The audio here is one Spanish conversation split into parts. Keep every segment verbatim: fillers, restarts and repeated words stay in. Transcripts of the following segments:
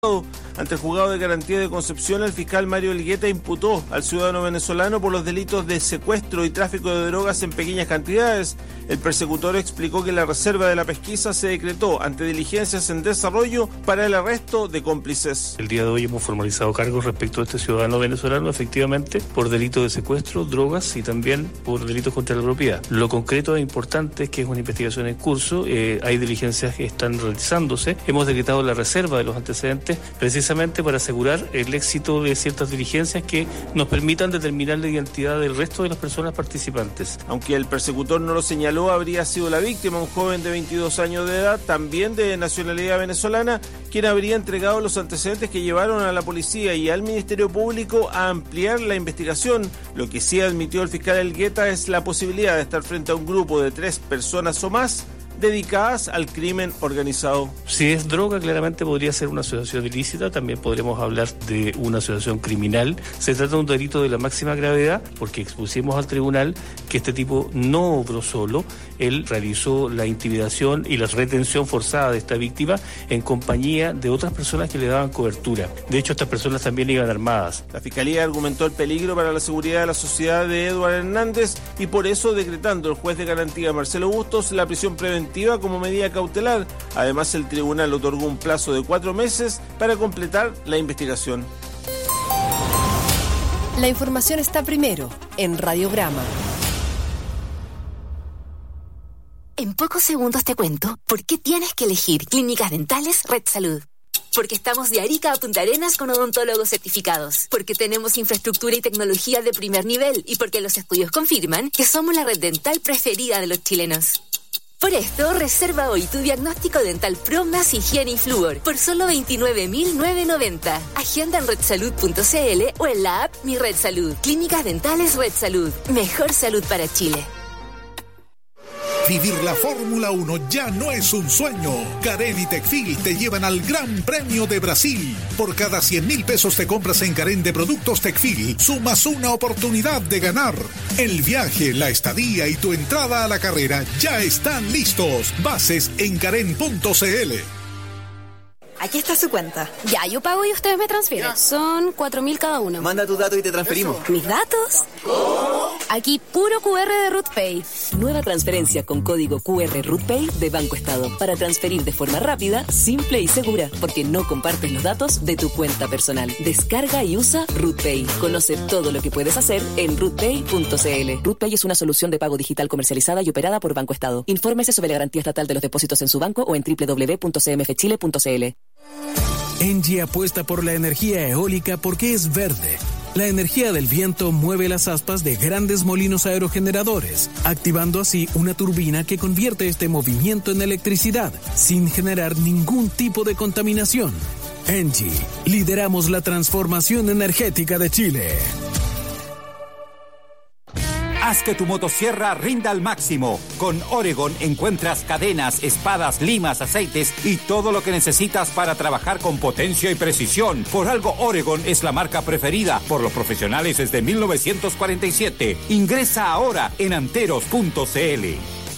Ante el juzgado de garantía de Concepción, el fiscal Mario Elgueta imputó al ciudadano venezolano por los delitos de secuestro y tráfico de drogas en pequeñas cantidades. El persecutor explicó que la reserva de la pesquisa se decretó ante diligencias en desarrollo para el arresto de cómplices. El día de hoy hemos formalizado cargos respecto a este ciudadano venezolano, efectivamente, por delitos de secuestro, drogas y también por delitos contra la propiedad. Lo concreto e importante es que es una investigación en curso, eh, hay diligencias que están realizándose. Hemos decretado la reserva de los antecedentes precisamente para asegurar el éxito de ciertas diligencias que nos permitan determinar la identidad del resto de las personas participantes. Aunque el persecutor no lo señaló, habría sido la víctima, un joven de veintidós años de edad, también de nacionalidad venezolana, quien habría entregado los antecedentes que llevaron a la policía y al Ministerio Público a ampliar la investigación. Lo que sí admitió el fiscal Elgueta es la posibilidad de estar frente a un grupo de tres personas o más dedicadas al crimen organizado. Si es droga, claramente podría ser una asociación ilícita, también podremos hablar de una asociación criminal. Se trata de un delito de la máxima gravedad, porque expusimos al tribunal que este tipo no obró solo, él realizó la intimidación y la retención forzada de esta víctima en compañía de otras personas que le daban cobertura. De hecho, estas personas también iban armadas. La Fiscalía argumentó el peligro para la seguridad de la sociedad de Edward Hernández y por eso decretando el juez de garantía Marcelo Bustos la prisión preventiva como medida cautelar. Además, el tribunal otorgó un plazo de cuatro meses para completar la investigación. La información está primero en Radio Brahma. En pocos segundos te cuento por qué tienes que elegir Clínicas Dentales Red Salud. Porque estamos de Arica a Punta Arenas con odontólogos certificados. Porque tenemos infraestructura y tecnología de primer nivel. Y porque los estudios confirman que somos la red dental preferida de los chilenos. Por esto, reserva hoy tu diagnóstico dental Pro más higiene y flúor por solo veintinueve mil novecientos noventa. Agenda en red salud punto c l o en la app Mi Red Salud. Clínicas Dentales Red Salud. Mejor salud para Chile. Vivir la Fórmula uno ya no es un sueño. Carén y Tecfil te llevan al Gran Premio de Brasil. Por cada cien mil pesos te compras en Carén de productos Tecfil, sumas una oportunidad de ganar. El viaje, la estadía y tu entrada a la carrera ya están listos. Bases en carén punto c l. Aquí está su cuenta. Ya, yo pago y ustedes me transfieren. Ya. Son cuatro mil cada uno. Manda tu dato y te transferimos. ¿Eso? ¿Mis datos? ¿Cómo? Aquí puro Q R de RootPay. Nueva transferencia con código Q R RootPay de Banco Estado. Para transferir de forma rápida, simple y segura. Porque no compartes los datos de tu cuenta personal. Descarga y usa RootPay. Conoce todo lo que puedes hacer en rootpay punto c l. RootPay es una solución de pago digital comercializada y operada por Banco Estado. Infórmese sobre la garantía estatal de los depósitos en su banco o en doble u doble u doble u punto c m f chile punto c l. Engie apuesta por la energía eólica porque es verde. La energía del viento mueve las aspas de grandes molinos aerogeneradores, activando así una turbina que convierte este movimiento en electricidad, sin generar ningún tipo de contaminación. Engie, lideramos la transformación energética de Chile. Haz que tu motosierra rinda al máximo. Con Oregon encuentras cadenas, espadas, limas, aceites y todo lo que necesitas para trabajar con potencia y precisión. Por algo Oregon es la marca preferida por los profesionales desde mil novecientos cuarenta y siete. Ingresa ahora en anteros punto c l.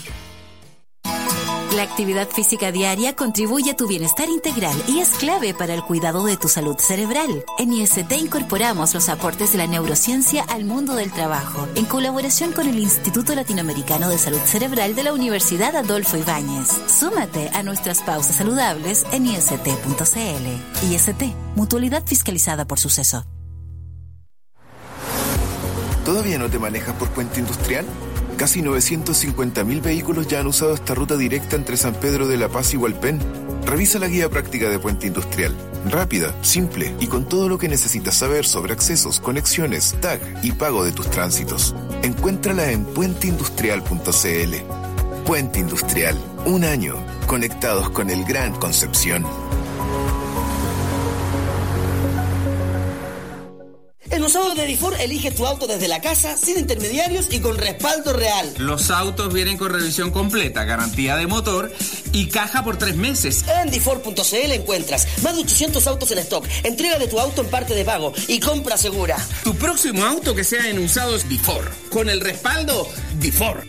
La actividad física diaria contribuye a tu bienestar integral y es clave para el cuidado de tu salud cerebral. En I S T incorporamos los aportes de la neurociencia al mundo del trabajo, en colaboración con el Instituto Latinoamericano de Salud Cerebral de la Universidad Adolfo Ibáñez. Súmate a nuestras pausas saludables en i s t punto c l. I S T, mutualidad fiscalizada por Suceso. ¿Todavía no te manejas por Puente Industrial? Casi novecientos cincuenta mil vehículos ya han usado esta ruta directa entre San Pedro de la Paz y Hualpén. Revisa la guía práctica de Puente Industrial. Rápida, simple y con todo lo que necesitas saber sobre accesos, conexiones, tag y pago de tus tránsitos. Encuéntrala en puente industrial punto c l. Puente Industrial. Un año conectados con el Gran Concepción. En los autos de Difor elige tu auto desde la casa, sin intermediarios y con respaldo real. Los autos vienen con revisión completa, garantía de motor y caja por tres meses. En Difor punto c l encuentras más de ochocientos autos en stock, entrega de tu auto en parte de pago y compra segura. Tu próximo auto que sea en usados Difor, con el respaldo Difor.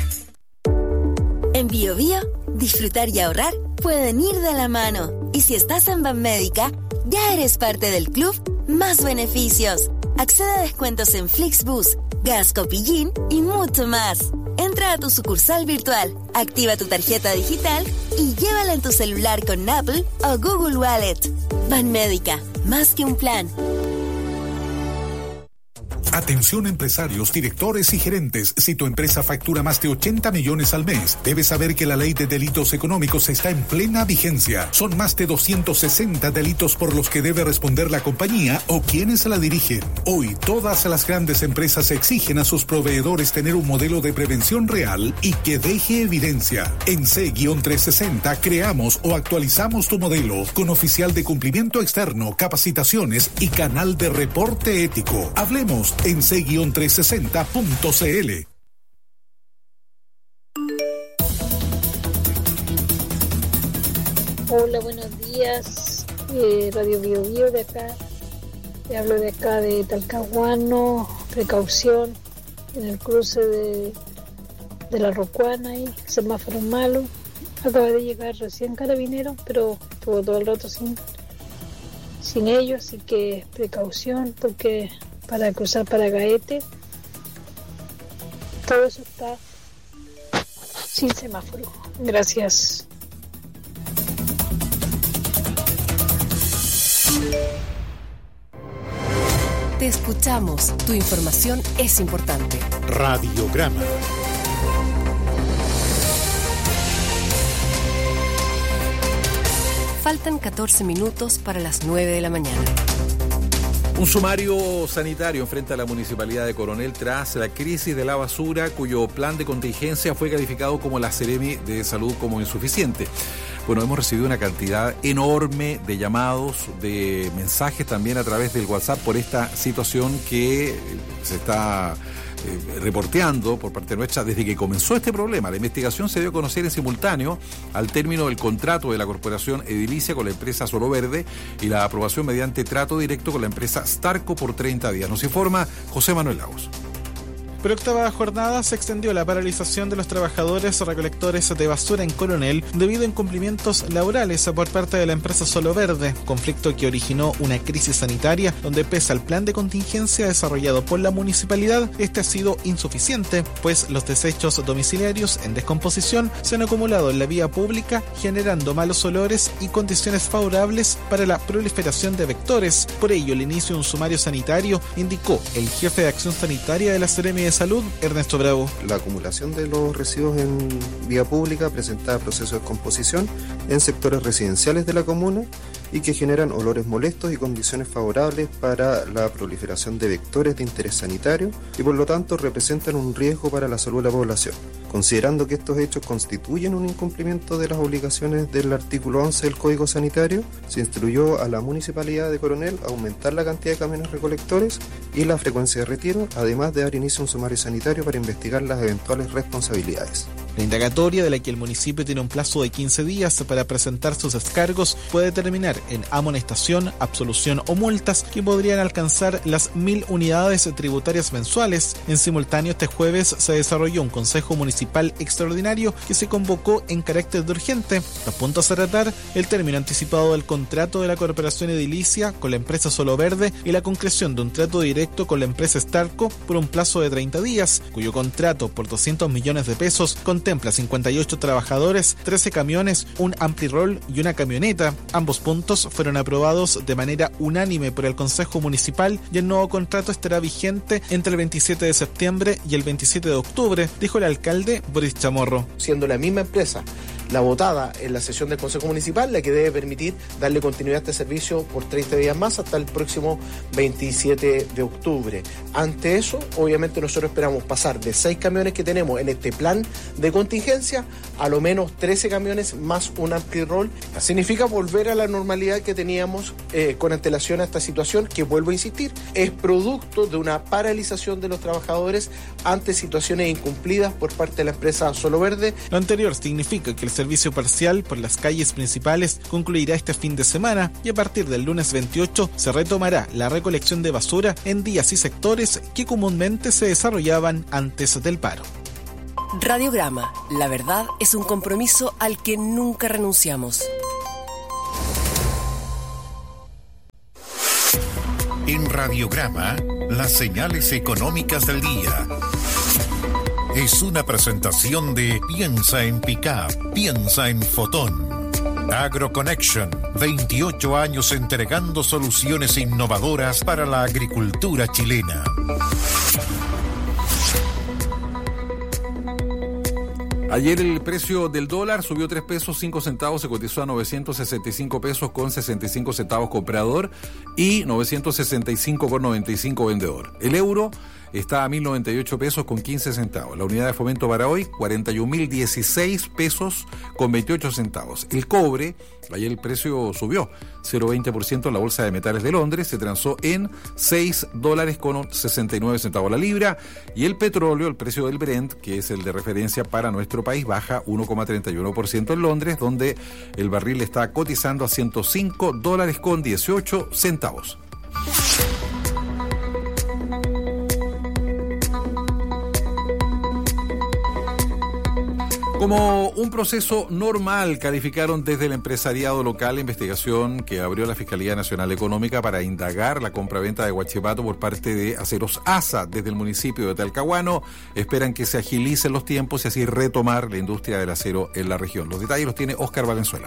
En Bio Bio, disfrutar y ahorrar pueden ir de la mano. Y si estás en Banmédica, Ya eres parte del club Más Beneficios. Accede a descuentos en Flixbus, Gasco Pillín y mucho más. Entra a tu sucursal virtual, activa tu tarjeta digital y llévala en tu celular con Apple o Google Wallet. Banmédica, más que un plan. Atención empresarios, directores y gerentes. Si tu empresa factura más de ochenta millones al mes, debes saber que la ley de delitos económicos está en plena vigencia. Son más de doscientos sesenta delitos por los que debe responder la compañía o quienes la dirigen. Hoy, todas las grandes empresas exigen a sus proveedores tener un modelo de prevención real y que deje evidencia. En C trescientos sesenta creamos o actualizamos tu modelo con oficial de cumplimiento externo, capacitaciones y canal de reporte ético. Hablemos en C trescientos sesenta punto c l. Hola, buenos días, eh, Radio Bio Bio de acá, te hablo de acá de Talcahuano. Precaución en el cruce de, de la Rocuana y semáforo malo. Acaba de llegar recién Carabinero, pero estuvo todo el rato sin, sin ellos, así que precaución porque para cruzar para Gaete todo eso está sin semáforo. Gracias. Te escuchamos. Tu información es importante. Radiograma. Faltan catorce minutos para las nueve de la mañana. Un sumario sanitario enfrenta a la Municipalidad de Coronel tras la crisis de la basura, cuyo plan de contingencia fue calificado como la Seremi de Salud como insuficiente. Bueno, hemos recibido una cantidad enorme de llamados, de mensajes también a través del WhatsApp por esta situación que se está eh, reporteando por parte nuestra desde que comenzó este problema. La investigación se dio a conocer en simultáneo al término del contrato de la Corporación Edilicia con la empresa Solo Verde y la aprobación mediante trato directo con la empresa Starco por treinta días. Nos informa José Manuel Lagos. Por octava jornada se extendió la paralización de los trabajadores recolectores de basura en Coronel debido a incumplimientos laborales por parte de la empresa Solo Verde, conflicto que originó una crisis sanitaria donde pese al plan de contingencia desarrollado por la municipalidad, este ha sido insuficiente, pues los desechos domiciliarios en descomposición se han acumulado en la vía pública generando malos olores y condiciones favorables para la proliferación de vectores. Por ello, el inicio de un sumario sanitario, indicó el jefe de acción sanitaria de la Seremi de Salud, Ernesto Bravo. La acumulación de los residuos en vía pública presenta procesos de descomposición en sectores residenciales de la comuna y que generan olores molestos y condiciones favorables para la proliferación de vectores de interés sanitario y por lo tanto representan un riesgo para la salud de la población. Considerando que estos hechos constituyen un incumplimiento de las obligaciones del artículo once del Código Sanitario, se instruyó a la Municipalidad de Coronel a aumentar la cantidad de camiones recolectores y la frecuencia de retiro, además de dar inicio a un sumario sanitario para investigar las eventuales responsabilidades. La indagatoria, de la que el municipio tiene un plazo de quince días para presentar sus descargos, puede terminar en amonestación, absolución o multas que podrían alcanzar las mil unidades tributarias mensuales. En simultáneo, este jueves se desarrolló un Consejo Municipal Extraordinario que se convocó en carácter de urgente. Los puntos a tratar: el término anticipado del contrato de la Corporación Edilicia con la empresa Solo Verde y la concreción de un trato directo con la empresa Starco por un plazo de treinta días, cuyo contrato por doscientos millones de pesos contempla cincuenta y ocho trabajadores, trece camiones, un ampli-roll y una camioneta. Ambos puntos fueron aprobados de manera unánime por el Consejo Municipal y el nuevo contrato estará vigente entre el veintisiete de septiembre y el veintisiete de octubre, dijo el alcalde Boris Chamorro. Siendo la misma empresa la votada en la sesión del Consejo Municipal, la que debe permitir darle continuidad a este servicio por treinta días más hasta el próximo veintisiete de octubre. Ante eso, obviamente nosotros esperamos pasar de seis camiones que tenemos en este plan de contingencia a lo menos trece camiones más un ampli-roll. Significa volver a la normalidad que teníamos eh, con antelación a esta situación, que vuelvo a insistir, es producto de una paralización de los trabajadores ante situaciones incumplidas por parte de la empresa Solo Verde. Lo anterior significa que el servicio parcial por las calles principales concluirá este fin de semana y a partir del lunes veintiocho se retomará la recolección de basura en días y sectores que comúnmente se desarrollaban antes del paro. Radiograma. La verdad es un compromiso al que nunca renunciamos. En Radiograma, las señales económicas del día. Es una presentación de Piensa en Pickup, piensa en Fotón. AgroConnection, veintiocho años entregando soluciones innovadoras para la agricultura chilena. Ayer el precio del dólar subió tres pesos cinco centavos, se cotizó a novecientos sesenta y cinco pesos con sesenta y cinco centavos comprador y novecientos sesenta y cinco con noventa y cinco vendedor. El euro está a mil noventa y ocho pesos con quince centavos. La unidad de fomento para hoy, cuarenta y un mil dieciséis pesos con veintiocho centavos. El cobre, ayer el precio subió cero coma veinte por ciento en la Bolsa de Metales de Londres, se transó en seis dólares con sesenta y nueve centavos la libra. Y el petróleo, el precio del Brent, que es el de referencia para nuestro país, baja uno coma treinta y uno por ciento en Londres, donde el barril está cotizando a ciento cinco dólares con dieciocho centavos. Como un proceso normal, calificaron desde el empresariado local la investigación que abrió la Fiscalía Nacional Económica para indagar la compraventa de Huachipato por parte de Aceros ASA desde el municipio de Talcahuano. Esperan que se agilicen los tiempos y así retomar la industria del acero en la región. Los detalles los tiene Óscar Valenzuela.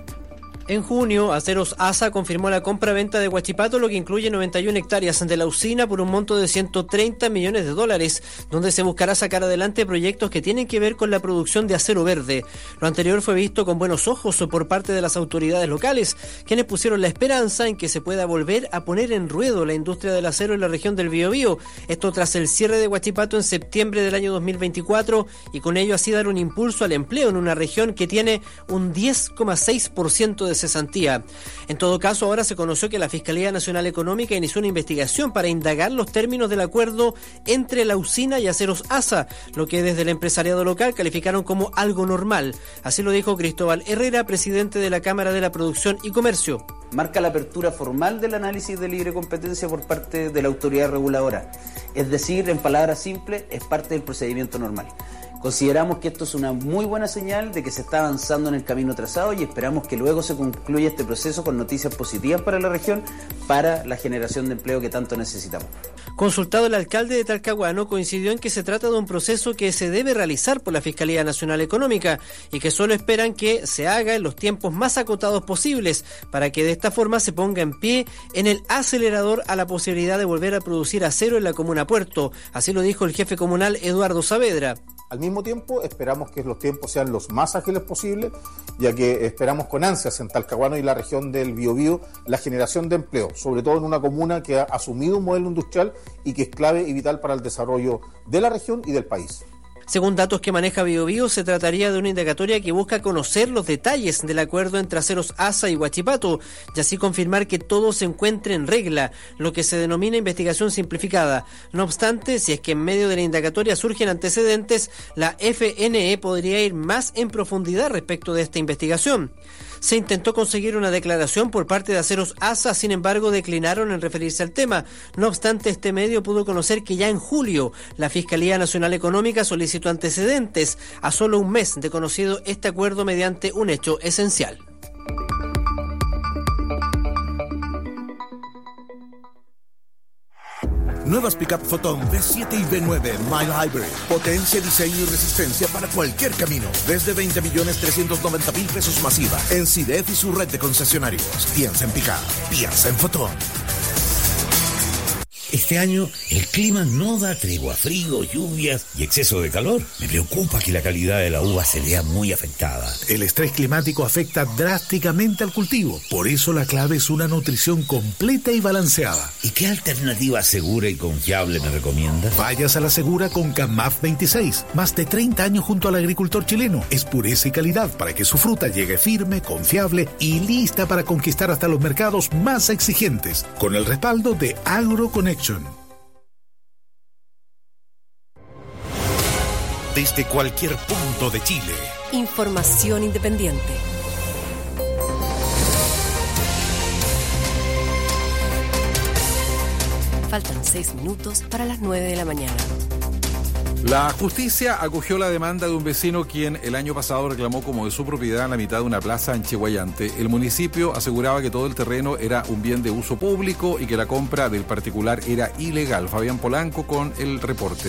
En junio, Aceros ASA confirmó la compra-venta de Huachipato, lo que incluye noventa y una hectáreas de la usina por un monto de ciento treinta millones de dólares, donde se buscará sacar adelante proyectos que tienen que ver con la producción de acero verde. Lo anterior fue visto con buenos ojos por parte de las autoridades locales, quienes pusieron la esperanza en que se pueda volver a poner en ruedo la industria del acero en la región del Biobío. Esto tras el cierre de Huachipato en septiembre del año dos mil veinticuatro y con ello así dar un impulso al empleo en una región que tiene un diez coma seis por ciento de cesantía. En todo caso, ahora se conoció que la Fiscalía Nacional Económica inició una investigación para indagar los términos del acuerdo entre la usina y Aceros ASA, lo que desde el empresariado local calificaron como algo normal. Así lo dijo Cristóbal Herrera, presidente de la Cámara de la Producción y Comercio. Marca la apertura formal del análisis de libre competencia por parte de la autoridad reguladora. Es decir, en palabras simples, es parte del procedimiento normal. Consideramos que esto es una muy buena señal de que se está avanzando en el camino trazado y esperamos que luego se concluya este proceso con noticias positivas para la región, para la generación de empleo que tanto necesitamos. Consultado, el alcalde de Talcahuano coincidió en que se trata de un proceso que se debe realizar por la Fiscalía Nacional Económica y que solo esperan que se haga en los tiempos más acotados posibles para que de esta forma se ponga en pie en el acelerador a la posibilidad de volver a producir acero en la comuna Puerto. Así lo dijo el jefe comunal Eduardo Saavedra. Al mismo tiempo, esperamos que los tiempos sean los más ágiles posibles, ya que esperamos con ansias en Talcahuano y la región del Biobío la generación de empleo, sobre todo en una comuna que ha asumido un modelo industrial y que es clave y vital para el desarrollo de la región y del país. Según datos que maneja Biobío, se trataría de una indagatoria que busca conocer los detalles del acuerdo entre Aceros ASA y Huachipato y así confirmar que todo se encuentre en regla, lo que se denomina investigación simplificada. No obstante, si es que en medio de la indagatoria surgen antecedentes, la F N E podría ir más en profundidad respecto de esta investigación. Se intentó conseguir una declaración por parte de Aceros ASA, sin embargo declinaron en referirse al tema. No obstante, este medio pudo conocer que ya en julio la Fiscalía Nacional Económica solicitó antecedentes a solo un mes de conocido este acuerdo mediante un hecho esencial. Nuevas Pickup Fotón V siete y V nueve Mile Hybrid. Potencia, diseño y resistencia para cualquier camino. Desde veinte millones trescientos noventa mil pesos masiva. En C I D E F y su red de concesionarios. Piensa en Pickup. Piensa en Fotón. Este año el clima no da tregua, frío, lluvias y exceso de calor. Me preocupa que la calidad de la uva se vea muy afectada. El estrés climático afecta drásticamente al cultivo. Por eso la clave es una nutrición completa y balanceada. ¿Y qué alternativa segura y confiable me recomienda? Vayas a la segura con Camaf veintiséis. Más de treinta años junto al agricultor chileno. Es pureza y calidad para que su fruta llegue firme, confiable y lista para conquistar hasta los mercados más exigentes. Con el respaldo de AgroConnection. Desde cualquier punto de Chile. Información independiente. Faltan seis minutos para las nueve de la mañana. La justicia acogió la demanda de un vecino quien el año pasado reclamó como de su propiedad la mitad de una plaza en Chiguayante. El municipio aseguraba que todo el terreno era un bien de uso público y que la compra del particular era ilegal. Fabián Polanco con el reporte.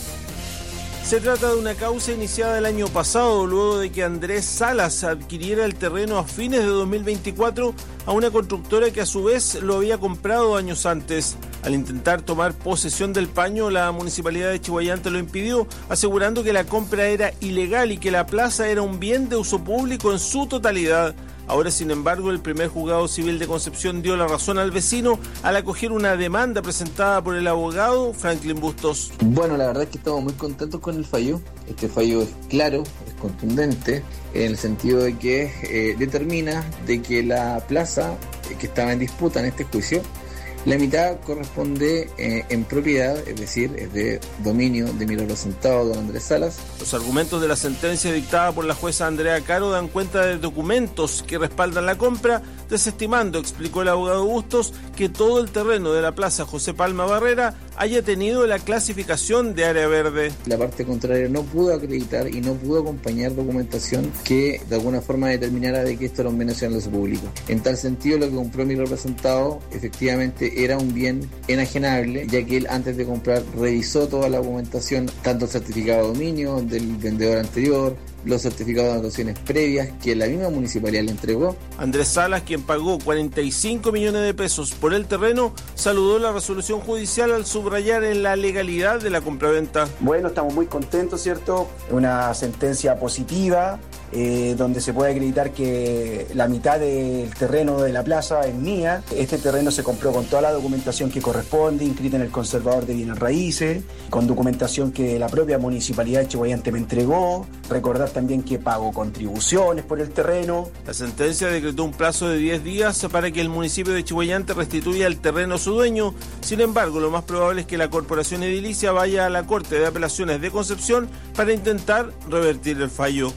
Se trata de una causa iniciada el año pasado, luego de que Andrés Salas adquiriera el terreno a fines de dos mil veinticuatro a una constructora que a su vez lo había comprado años antes. Al intentar tomar posesión del paño, la municipalidad de Chiguayante lo impidió, asegurando que la compra era ilegal y que la plaza era un bien de uso público en su totalidad. Ahora, sin embargo, el primer juzgado civil de Concepción dio la razón al vecino al acoger una demanda presentada por el abogado Franklin Bustos. Bueno, la verdad es que estamos muy contentos con el fallo. Este fallo es claro, es contundente, en el sentido de que eh, determina de que la plaza eh, que estaba en disputa en este juicio, la mitad corresponde eh, en propiedad, es decir, es de dominio de mi representado, don Andrés Salas. Los argumentos de la sentencia dictada por la jueza Andrea Caro dan cuenta de documentos que respaldan la compra, desestimando, explicó el abogado Bustos, que todo el terreno de la plaza José Palma Barrera haya tenido la clasificación de área verde. La parte contraria no pudo acreditar y no pudo acompañar documentación que de alguna forma determinara de que esto era un bien nacional de uso público. En tal sentido, lo que compró mi representado efectivamente era un bien enajenable, ya que él antes de comprar revisó toda la documentación, tanto el certificado de dominio del vendedor anterior, los certificados de anotaciones previas que la misma municipalidad le entregó. Andrés Salas, quien pagó cuarenta y cinco millones de pesos por el terreno, saludó la resolución judicial al subrayar en la legalidad de la compraventa. Bueno, estamos muy contentos, ¿cierto? Una sentencia positiva, eh, donde se puede acreditar que la mitad del terreno de la plaza es mía. Este terreno se compró con toda la documentación que corresponde, inscrita en el conservador de bienes raíces, con documentación que la propia municipalidad de Chiguayante me entregó. Recordar también que pago contribuciones por el terreno. La sentencia decretó un plazo de diez días para que el municipio de Chiguayante restituya el terreno a su dueño. Sin embargo, lo más probable es que la corporación edilicia vaya a la Corte de Apelaciones de Concepción para intentar revertir el fallo.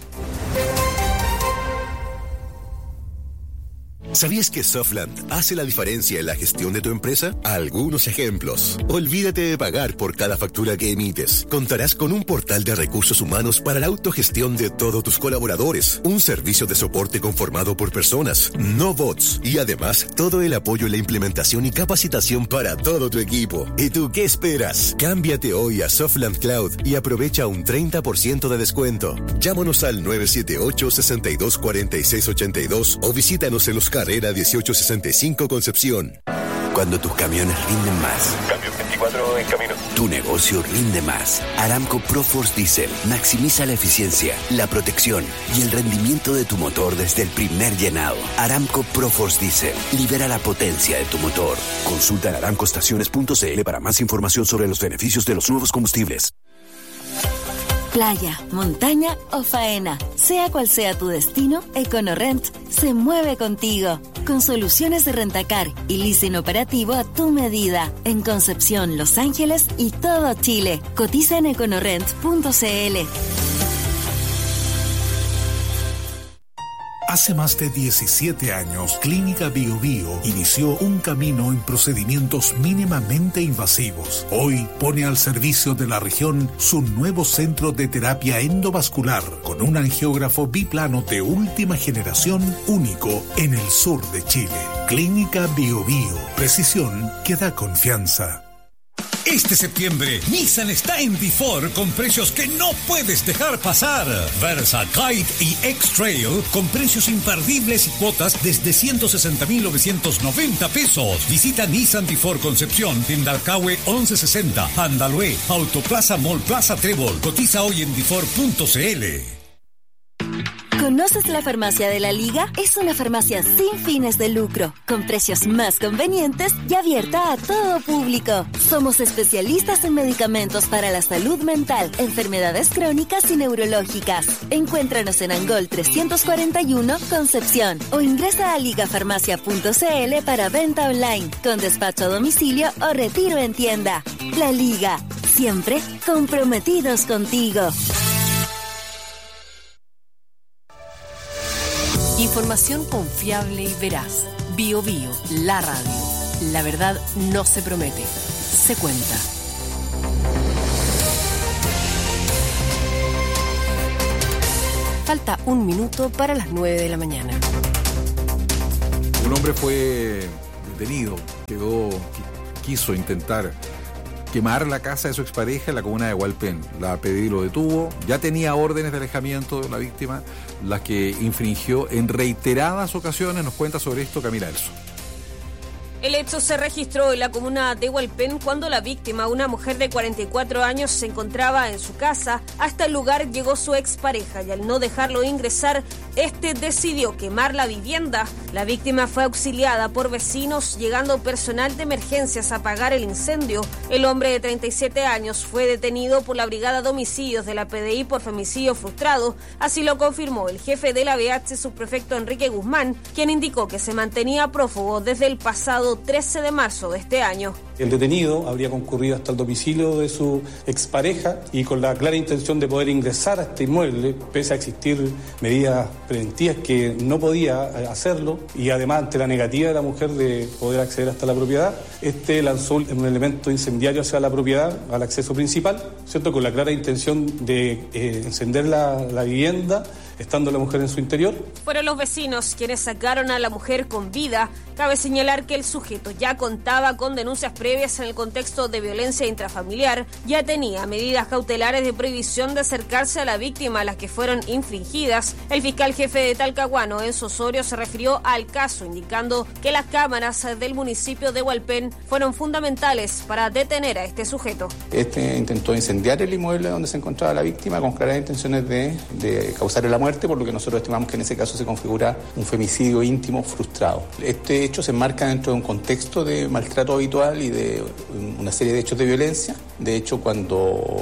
¿Sabías que Softland hace la diferencia en la gestión de tu empresa? Algunos ejemplos. Olvídate de pagar por cada factura que emites. Contarás con un portal de recursos humanos para la autogestión de todos tus colaboradores. Un servicio de soporte conformado por personas, no bots. Y además, todo el apoyo en la implementación y capacitación para todo tu equipo. ¿Y tú qué esperas? Cámbiate hoy a Softland Cloud y aprovecha un treinta por ciento de descuento. Llámanos al nueve siete ocho, seis dos cuatro seis ocho dos o visítanos en los Carrera dieciocho sesenta y cinco Concepción. Cuando tus camiones rinden más. Cambio veinticuatro en camino. Tu negocio rinde más. Aramco ProForce Diesel maximiza la eficiencia, la protección y el rendimiento de tu motor desde el primer llenado. Aramco ProForce Diesel libera la potencia de tu motor. Consulta en aramco estaciones punto c l para más información sobre los beneficios de los nuevos combustibles. Playa, montaña o faena, sea cual sea tu destino, EconoRent se mueve contigo. Con soluciones de rentacar y leasing operativo a tu medida. En Concepción, Los Ángeles y todo Chile. Cotiza en econorent punto c l. Hace más de diecisiete años, Clínica Bio Bio inició un camino en procedimientos mínimamente invasivos. Hoy pone al servicio de la región su nuevo centro de terapia endovascular con un angiógrafo biplano de última generación único en el sur de Chile. Clínica Bio Bio, precisión que da confianza. Este septiembre, Nissan está en Bifor con precios que no puedes dejar pasar. Versa, Kite y X-Trail con precios imperdibles y cuotas desde ciento sesenta mil novecientos noventa pesos. Visita Nissan Bifor Concepción, Tindalcahue once sesenta, Andalue, Autoplaza Mall Plaza Trébol. Cotiza hoy en bifor punto c l. ¿Conoces la Farmacia de la Liga? Es una farmacia sin fines de lucro, con precios más convenientes y abierta a todo público. Somos especialistas en medicamentos para la salud mental, enfermedades crónicas y neurológicas. Encuéntranos en Angol trescientos cuarenta y uno, Concepción, o ingresa a ligafarmacia punto c l para venta online, con despacho a domicilio o retiro en tienda. La Liga, siempre comprometidos contigo. Información confiable y veraz. Bio Bio, la radio. La verdad no se promete, se cuenta. Falta un minuto para las nueve de la mañana. Un hombre fue detenido, quedó, quiso intentar quemar la casa de su expareja en la comuna de Hualpén. La P D I lo detuvo, ya tenía órdenes de alejamiento de la víctima, las que infringió en reiteradas ocasiones. Nos cuenta sobre esto Camila Elso. El hecho se registró en la comuna de Hualpén cuando la víctima, una mujer de cuarenta y cuatro años, se encontraba en su casa. Hasta el lugar llegó su expareja y al no dejarlo ingresar, este decidió quemar la vivienda. La víctima fue auxiliada por vecinos, llegando personal de emergencias a apagar el incendio. El hombre de treinta y siete años fue detenido por la Brigada de Homicidios de la P D I por femicidio frustrado. Así lo confirmó el jefe de la B H, subprefecto Enrique Guzmán, quien indicó que se mantenía prófugo desde el pasado trece de marzo de este año. El detenido habría concurrido hasta el domicilio de su expareja y con la clara intención de poder ingresar a este inmueble, pese a existir medidas preventivas que no podía hacerlo, y además ante la negativa de la mujer de poder acceder hasta la propiedad, este lanzó un elemento incendiario hacia la propiedad, al acceso principal, ¿cierto? Con la clara intención de eh, encender la, la vivienda, estando la mujer en su interior. Fueron los vecinos quienes sacaron a la mujer con vida. Cabe señalar que el sujeto ya contaba con denuncias previas en el contexto de violencia intrafamiliar, ya tenía medidas cautelares de prohibición de acercarse a la víctima, las que fueron infringidas. El fiscal jefe de Talcahuano, Enzo Osorio, se refirió al caso, indicando que las cámaras del municipio de Hualpén fueron fundamentales para detener a este sujeto. Este intentó incendiar el inmueble donde se encontraba la víctima con claras intenciones de, de causarle la muerte, por lo que nosotros estimamos que en ese caso se configura un femicidio íntimo frustrado. Este hecho se enmarca dentro de un contexto de maltrato habitual y de una serie de hechos de violencia. De hecho, cuando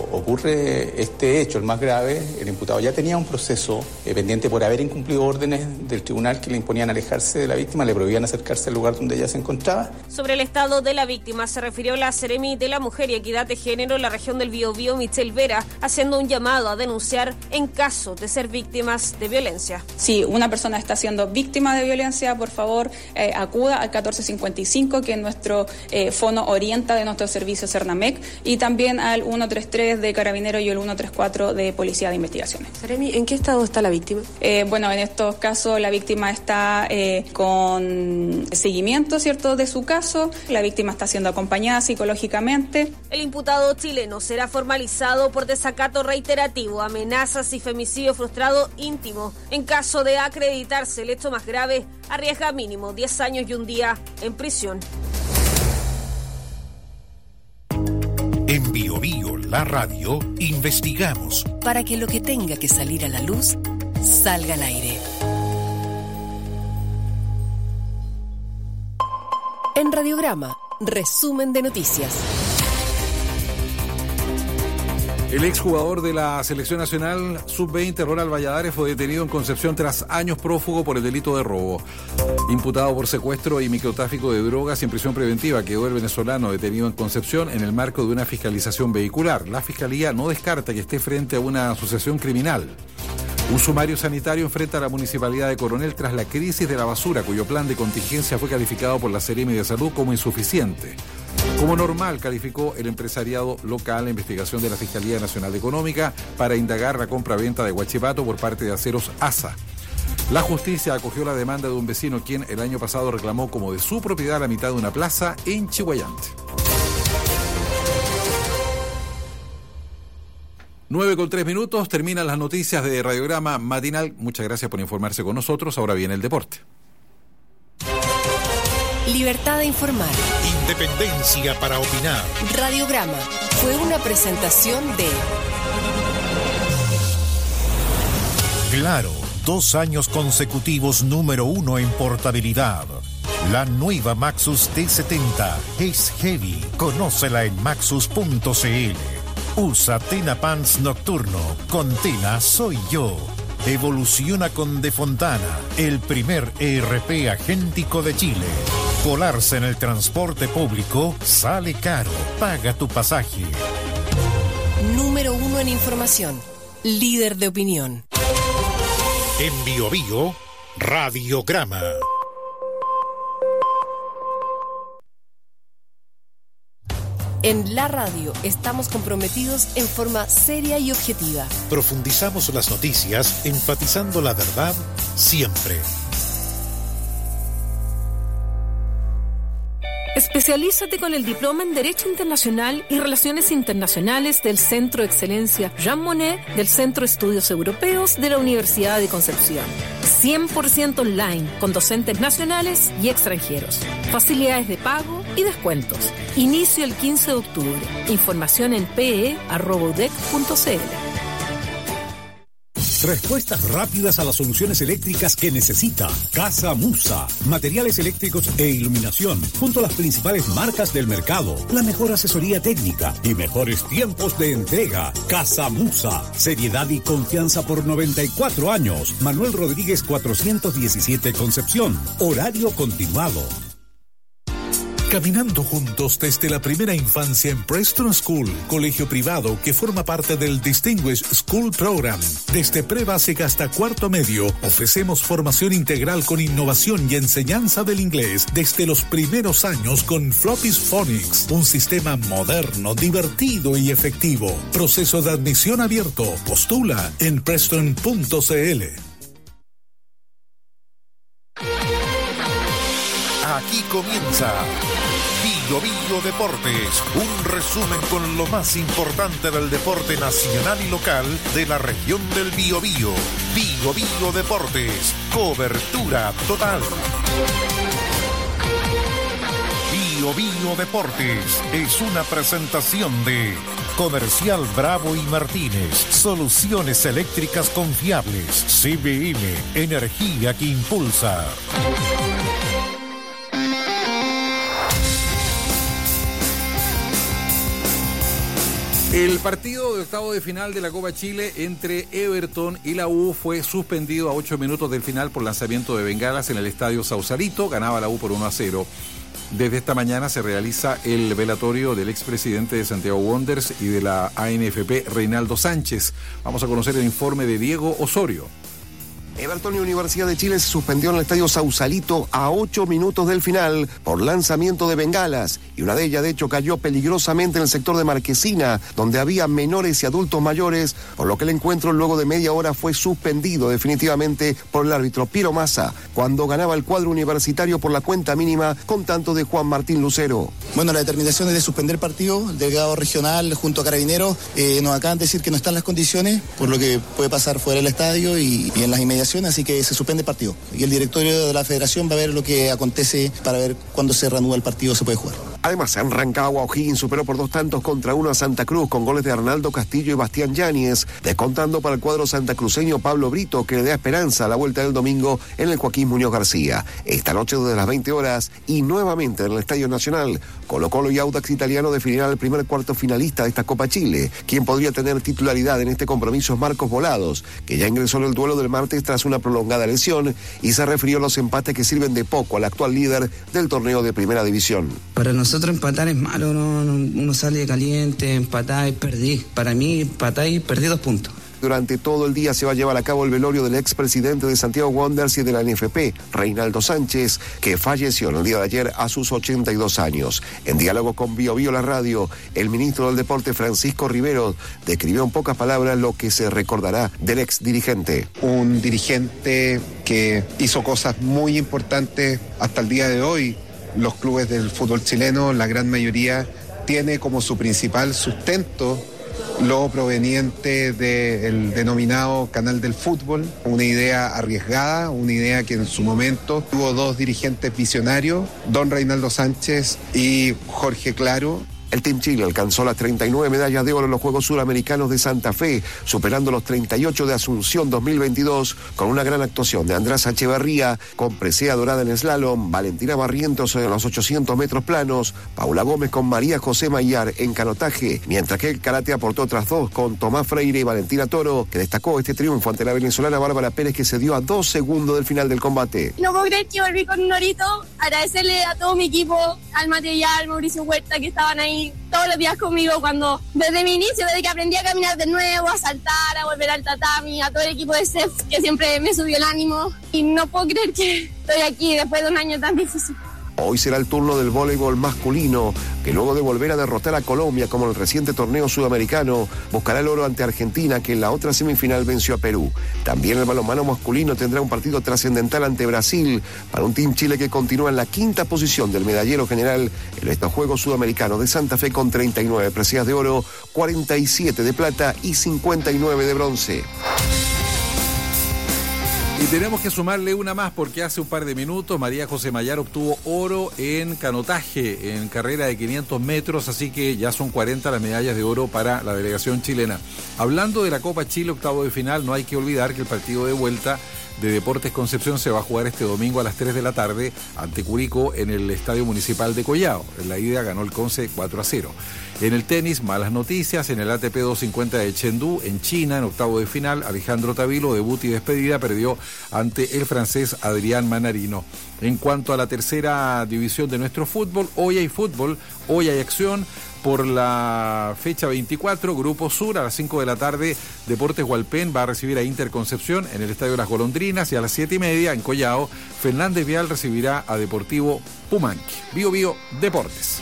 ocurre este hecho, el más grave, el imputado ya tenía un proceso eh, pendiente por haber incumplido órdenes del tribunal que le imponían alejarse de la víctima, le prohibían acercarse al lugar donde ella se encontraba. Sobre el estado de la víctima se refirió la Seremi de la Mujer y Equidad de Género en la región del Biobío, Michelle Vera, haciendo un llamado a denunciar en caso de ser víctimas de violencia. Si una persona está siendo víctima de violencia, por favor, eh, acuda al catorce cincuenta y cinco, que es nuestro eh, fono orienta de nuestro servicio Cernamec, y también al ciento treinta y tres de Carabineros y el ciento treinta y cuatro de Policía de Investigaciones. Seremi, ¿en qué estado está la víctima? Eh, bueno, en estos casos la víctima está eh, con seguimiento, ¿cierto?, de su caso. La víctima está siendo acompañada psicológicamente. El imputado chileno será formalizado por desacato reiterativo, amenazas y femicidio frustrado íntimo. En caso de acreditarse el hecho más grave, arriesga mínimo diez años y un día en prisión. En Bio Bio, la radio, investigamos para que lo que tenga que salir a la luz salga al aire. En Radiograma, resumen de noticias. El exjugador de la Selección Nacional sub veinte, Ronald Valladares, fue detenido en Concepción tras años prófugo por el delito de robo. Imputado por secuestro y microtráfico de drogas y en prisión preventiva, quedó el venezolano detenido en Concepción en el marco de una fiscalización vehicular. La Fiscalía no descarta que esté frente a una asociación criminal. Un sumario sanitario enfrenta a la Municipalidad de Coronel tras la crisis de la basura, cuyo plan de contingencia fue calificado por la Seremi de Salud como insuficiente. Como normal, calificó el empresariado local la investigación de la Fiscalía Nacional Económica para indagar la compra-venta de Huachipato por parte de Aceros ASA. La justicia acogió la demanda de un vecino quien el año pasado reclamó como de su propiedad la mitad de una plaza en Chihuayante. nueve con tres minutos, terminan las noticias de Radiograma Matinal. Muchas gracias por informarse con nosotros. Ahora viene el deporte. Libertad de informar. Independencia para opinar. Radiograma fue una presentación de Claro, dos años consecutivos número uno en portabilidad. La nueva Maxus T setenta es heavy. Conócela en maxus punto c l. Usa Tena Pants Nocturno. Con Tena soy yo. Evoluciona con De Fontana, el primer E R P agéntico de Chile. Colarse en el transporte público sale caro. Paga tu pasaje. Número uno en información. Líder de opinión. En Bio Bio, Radiograma. En la radio estamos comprometidos en forma seria y objetiva. Profundizamos las noticias, enfatizando la verdad siempre. Especialízate con el diploma en Derecho Internacional y Relaciones Internacionales del Centro de Excelencia Jean Monnet del Centro de Estudios Europeos de la Universidad de Concepción. cien por ciento online, con docentes nacionales y extranjeros. Facilidades de pago y descuentos. Inicio el quince de octubre. Información en pe e arroba u d e c punto c l. Respuestas rápidas a las soluciones eléctricas que necesita. Casa Musa. Materiales eléctricos e iluminación, junto a las principales marcas del mercado. La mejor asesoría técnica y mejores tiempos de entrega. Casa Musa. Seriedad y confianza por noventa y cuatro años. Manuel Rodríguez cuatrocientos diecisiete Concepción. Horario continuado. Caminando juntos desde la primera infancia en Preston School, colegio privado que forma parte del Distinguished School Program. Desde pre-básica hasta cuarto medio, ofrecemos formación integral con innovación y enseñanza del inglés desde los primeros años con Floppy's Phonics, un sistema moderno, divertido y efectivo. Proceso de admisión abierto. Postula en preston punto c l. Aquí comienza Bio Bio Deportes, un resumen con lo más importante del deporte nacional y local de la región del Biobío. Bio Bio Deportes, cobertura total. Bio Bio Deportes es una presentación de Comercial Bravo y Martínez, soluciones eléctricas confiables. C B M, energía que impulsa. El partido de octavo de final de la Copa Chile entre Everton y la U fue suspendido a ocho minutos del final por lanzamiento de bengalas en el estadio Sausalito. Ganaba la U por uno a cero. Desde esta mañana se realiza el velatorio del expresidente de Santiago Wanderers y de la A N F P, Reinaldo Sánchez. Vamos a conocer el informe de Diego Osorio. Everton y Universidad de Chile se suspendió en el estadio Sausalito a ocho minutos del final por lanzamiento de bengalas, y una de ellas de hecho cayó peligrosamente en el sector de Marquesina, donde había menores y adultos mayores, por lo que el encuentro luego de media hora fue suspendido definitivamente por el árbitro Piero Massa, cuando ganaba el cuadro universitario por la cuenta mínima con tanto de Juan Martín Lucero. Bueno, la determinación es de suspender el partido. El delegado regional junto a Carabineros eh, nos acaban de decir que no están las condiciones, por lo que puede pasar fuera del estadio y, y en las inmediaciones, así que se suspende el partido. Y el directorio de la federación va a ver lo que acontece para ver cuándo se reanuda el partido, se puede jugar. Además, en Rancagua, O'Higgins superó por dos tantos contra uno a Santa Cruz con goles de Arnaldo Castillo y Bastián Yáñez, descontando para el cuadro santacruceño Pablo Brito, que le da esperanza a la vuelta del domingo en el Joaquín Muñoz García. Esta noche desde las veinte horas y nuevamente en el Estadio Nacional, Colo-Colo y Audax Italiano definirán el primer cuarto finalista de esta Copa Chile. Quien podría tener titularidad en este compromiso es Marcos Volados, que ya ingresó en el duelo del martes tras una prolongada lesión y se refirió a los empates que sirven de poco al actual líder del torneo de Primera División. Para nosotros empatar es malo, no, no, uno sale caliente, empatar y perdí. Para mí empatar y perdí dos puntos. Durante todo el día se va a llevar a cabo el velorio del expresidente de Santiago Wanderers y de la N F P, Reinaldo Sánchez, que falleció en el día de ayer a sus ochenta y dos años. En diálogo con Bio Bio la radio, el ministro del Deporte, Francisco Rivero, describió en pocas palabras lo que se recordará del ex dirigente. Un dirigente que hizo cosas muy importantes hasta el día de hoy. Los clubes del fútbol chileno, la gran mayoría, tiene como su principal sustento lo proveniente del denominado canal del fútbol, una idea arriesgada, una idea que en su momento tuvo dos dirigentes visionarios, don Reinaldo Sánchez y Jorge Claro. El Team Chile alcanzó las treinta y nueve medallas de oro en los Juegos Suramericanos de Santa Fe, superando los treinta y ocho de Asunción dos mil veintidós, con una gran actuación de András Echeverría, con presea dorada en slalom, Valentina Barrientos en los ochocientos metros planos, Paula Gómez con María José Mayar en canotaje, mientras que el karate aportó otras dos con Tomás Freire y Valentina Toro, que destacó este triunfo ante la venezolana Bárbara Pérez, que se dio a dos segundos del final del combate. No puedo creer que volví con un orito, agradecerle a todo mi equipo, al material, Mauricio Huerta, que estaban ahí todos los días conmigo cuando, desde mi inicio, desde que aprendí a caminar de nuevo, a saltar, a volver al tatami, a todo el equipo de C E F que siempre me subió el ánimo, y no puedo creer que estoy aquí después de un año tan difícil. Hoy será el turno del voleibol masculino, que luego de volver a derrotar a Colombia como en el reciente torneo sudamericano, buscará el oro ante Argentina, que en la otra semifinal venció a Perú. También el balonmano masculino tendrá un partido trascendental ante Brasil, para un Team Chile que continúa en la quinta posición del medallero general en estos Juegos Sudamericanos de Santa Fe con treinta y nueve preseas de oro, cuarenta y siete de plata y cincuenta y nueve de bronce. Y tenemos que sumarle una más porque hace un par de minutos María José Mayar obtuvo oro en canotaje, en carrera de quinientos metros, así que ya son cuarenta las medallas de oro para la delegación chilena. Hablando de la Copa Chile octavo de final, no hay que olvidar que el partido de vuelta de Deportes Concepción se va a jugar este domingo a las tres de la tarde ante Curicó en el Estadio Municipal de Collao. En la ida ganó el Conce cuatro a cero. En el tenis, malas noticias. En el A T P doscientos cincuenta de Chengdu, en China, en octavo de final, Alejandro Tavilo, debut y despedida, perdió ante el francés Adrián Manarino. En cuanto a la tercera división de nuestro fútbol, hoy hay fútbol, hoy hay acción. Por la fecha veinticuatro, Grupo Sur, a las cinco de la tarde, Deportes Hualpén va a recibir a Inter Concepción en el Estadio Las Golondrinas, y a las siete y media, en Collao, Fernández Vial recibirá a Deportivo Pumanque. Bio Bio Deportes.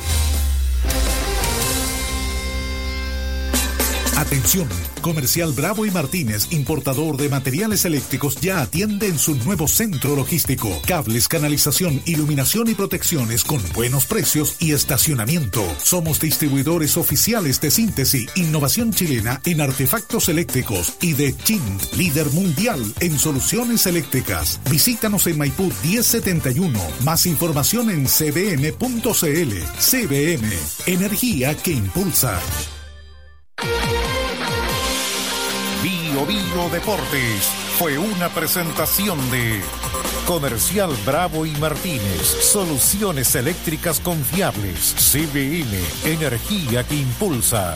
Atención, Comercial Bravo y Martínez, importador de materiales eléctricos, ya atiende en su nuevo centro logístico. Cables, canalización, iluminación y protecciones con buenos precios y estacionamiento. Somos distribuidores oficiales de Síntesis, innovación chilena en artefactos eléctricos, y de Chint, líder mundial en soluciones eléctricas. Visítanos en Maipú diez setenta y uno. Más información en c b m punto c l. C B M, energía que impulsa. Bio Bio Deportes fue una presentación de Comercial Bravo y Martínez, soluciones eléctricas confiables. C B M, energía que impulsa.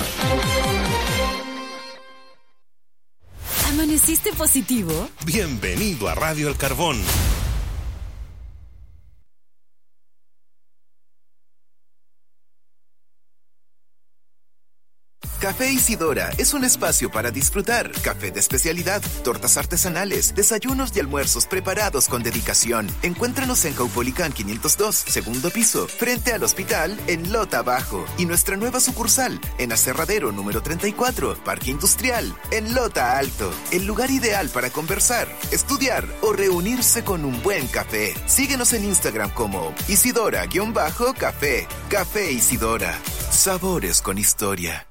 ¿Amaneciste positivo? Bienvenido a Radio El Carbón. Café Isidora es un espacio para disfrutar. Café de especialidad, tortas artesanales, desayunos y almuerzos preparados con dedicación. Encuéntranos en Caupolicán quinientos dos, segundo piso, frente al hospital, en Lota Bajo. Y nuestra nueva sucursal, en Aserradero número treinta y cuatro, Parque Industrial, en Lota Alto. El lugar ideal para conversar, estudiar o reunirse con un buen café. Síguenos en Instagram como Isidora-Café. Café Isidora. Sabores con historia.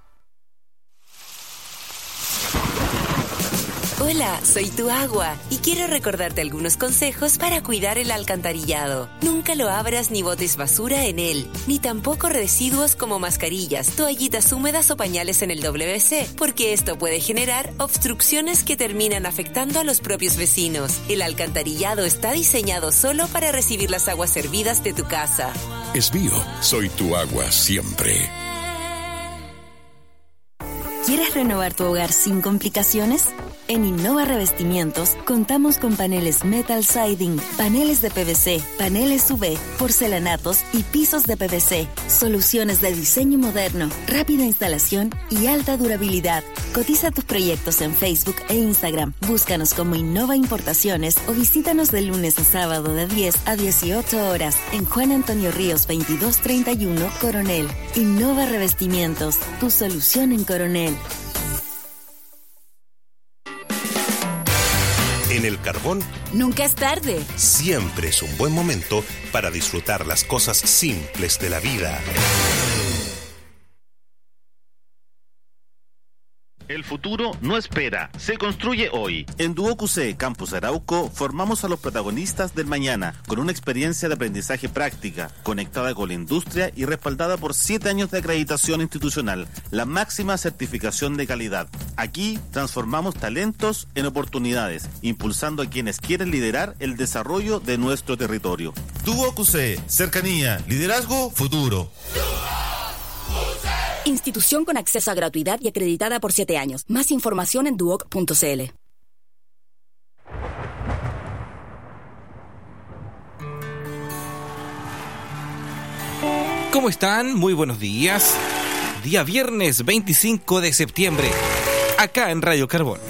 Hola, soy tu agua y quiero recordarte algunos consejos para cuidar el alcantarillado. Nunca lo abras ni botes basura en él, ni tampoco residuos como mascarillas, toallitas húmedas o pañales en el W C, porque esto puede generar obstrucciones que terminan afectando a los propios vecinos. El alcantarillado está diseñado solo para recibir las aguas servidas de tu casa. Esbío, soy tu agua siempre. ¿Quieres renovar tu hogar sin complicaciones? En Innova Revestimientos contamos con paneles metal siding, paneles de P V C, paneles U V, porcelanatos y pisos de P V C. Soluciones de diseño moderno, rápida instalación y alta durabilidad. Cotiza tus proyectos en Facebook e Instagram. Búscanos como Innova Importaciones o visítanos de lunes a sábado de diez a dieciocho horas en Juan Antonio Ríos veintidós treinta y uno, Coronel. Innova Revestimientos, tu solución en Coronel. En El Carbón, nunca es tarde. Siempre es un buen momento para disfrutar las cosas simples de la vida. El futuro no espera, se construye hoy. En Duo Q C Campus Arauco formamos a los protagonistas del mañana con una experiencia de aprendizaje práctica, conectada con la industria y respaldada por siete años de acreditación institucional, la máxima certificación de calidad. Aquí transformamos talentos en oportunidades, impulsando a quienes quieren liderar el desarrollo de nuestro territorio. Duo Q C, cercanía, liderazgo, futuro. Institución con acceso a gratuidad y acreditada por siete años. Más información en duoc punto c l. ¿Cómo están? Muy buenos días. Día viernes veinticinco de septiembre, acá en Radio Carbón.